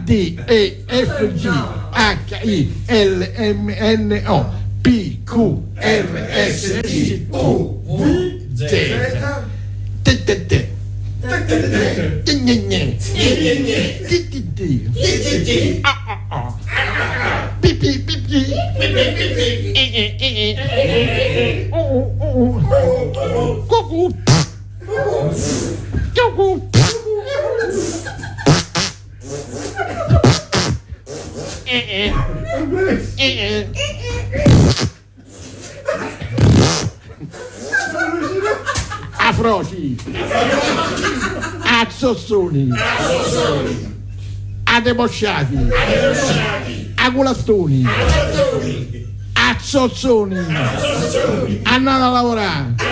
D, E, F, G, H, I, L, M, N, O, P, Q, R, S, T, U, V, Z. Afroci, azzozzoni, ademosciati, agulastoni, azzozzoni, andate a lavorare.